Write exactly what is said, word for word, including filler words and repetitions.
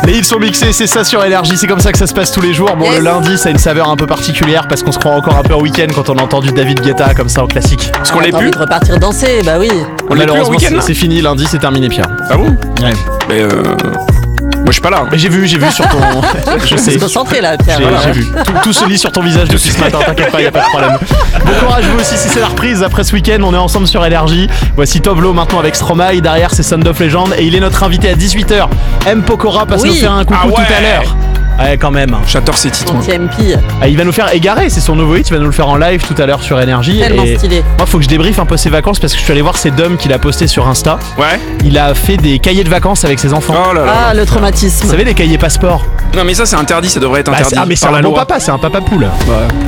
Les hits sont mixés, c'est ça sur Énergie, c'est comme ça que ça se passe tous les jours. Bon, Yes. le lundi, ça a une saveur un peu particulière parce qu'on se croit encore un peu en week-end quand on a entendu David Guetta comme ça en classique. Parce qu'on Ah, l'est t'as plus. envie de repartir danser, bah oui. On l'est plus en Malheureusement, week-end c'est là. c'est fini, lundi, c'est terminé, Pierre. Ah bon? Ouais. Mais euh. Moi je suis pas là. Mais j'ai vu, j'ai vu sur ton. Je Faut sais. se concentrer là, Pierre. J'ai Voilà. j'ai vu. Tout, tout se lit sur ton visage depuis ce matin, t'inquiète pas, y a pas de problème. Bon courage vous aussi si c'est la reprise après ce week-end, on est ensemble sur Énergie. Voici Tovlo maintenant avec Stromae, derrière c'est Sound of Legend et il est notre invité à dix-huit heures. M. Pokora passe Oui. nous faire un coucou Ah ouais. tout à l'heure. Ouais quand même. J'adore ces titres. moi. Anti-M P, Ah, il va nous faire égarer, c'est son nouveau hit, il va nous le faire en live tout à l'heure sur Énergie. tellement Et stylé. moi faut que je débriefe un peu ses vacances parce que je suis allé voir ses dums qu'il a posté sur Insta. Ouais. Il a fait des cahiers de vacances avec ses enfants. Oh là là. Ah, le Vous traumatisme. savez les cahiers passeport. Non mais ça c'est interdit, ça devrait être Bah, interdit c'est- ah mais c'est par un la bon loi. papa, c'est un papa poule. Ouais.